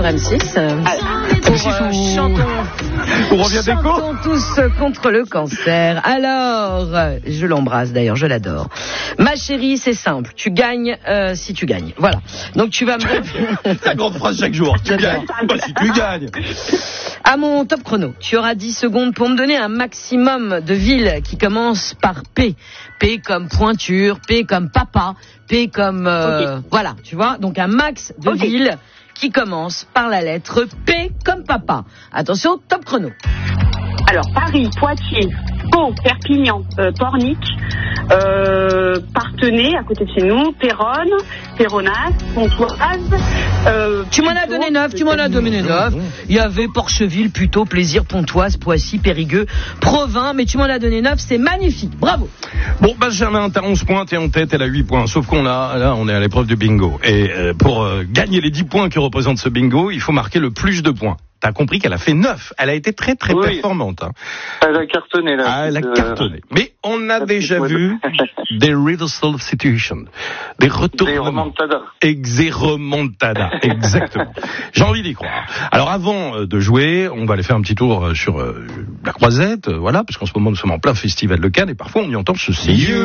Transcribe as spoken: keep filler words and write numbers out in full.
sur M six. Euh, pour euh, chantons, On revient d'écho. chantons tous contre le cancer. Alors, euh, je l'embrasse d'ailleurs, je l'adore. Ma chérie, c'est simple. Tu gagnes euh, si tu gagnes. Voilà. Donc tu vas me répondre. La grande phrase chaque jour. Tu gagnes. Pas si tu gagnes. À mon top chrono, tu auras dix secondes pour me donner un maximum de villes qui commencent par P. P comme pointure, P comme papa, P comme... Euh, okay. Voilà, tu vois. Donc un max de okay. villes qui commencent par la lettre P comme papa. Attention, top chrono. Alors, Paris, Poitiers, Pau, Perpignan, euh, Pornic, euh, Parthenay, à côté de chez nous, Péronne, Péronas, Pontoise. Euh, tu m'en as donné neuf, tu m'en as donné neuf. Il y avait Porcheville, Puteaux, Plaisir, Pontoise, Poissy, Périgueux, Provins, mais tu m'en as donné neuf, c'est magnifique, bravo. Bon, Benjamin, t'as onze points, t'es en tête, elle a huit points, sauf qu'on a, là, on est à l'épreuve du bingo. Et euh, pour euh, gagner les dix points que représente ce bingo, il faut marquer le plus de points. T'as compris qu'elle a fait neuf. Elle a été très très oui. performante. Hein. Elle a cartonné là. Ah, elle a cartonné. Mais on a déjà vu des reversal situations, des retournements. Des remontadas. Des remontadas, exactement. J'ai envie d'y croire. Alors avant de jouer, on va aller faire un petit tour sur euh, la Croisette, voilà, parce qu'en ce moment nous sommes en plein festival de Cannes et parfois on y entend ceci.